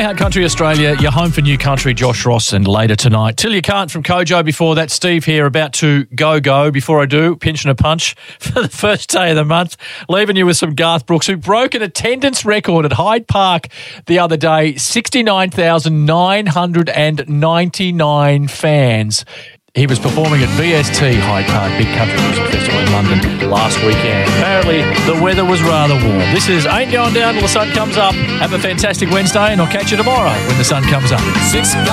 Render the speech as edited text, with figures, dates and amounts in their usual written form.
out Country Australia, you're home for New Country, Josh Ross, and later tonight, Till You Can't from Kojo. Before that, Steve here, about to go. Before I do, pinch and a punch for the first day of the month, leaving you with some Garth Brooks, who broke an attendance record at Hyde Park the other day, 69,999 fans. He was performing at VST Hyde Park, Big Country Music Festival in London last weekend. Apparently, the weather was rather warm. This is Ain't Going Down Till the Sun Comes Up. Have a fantastic Wednesday, and I'll catch you tomorrow when the sun comes up.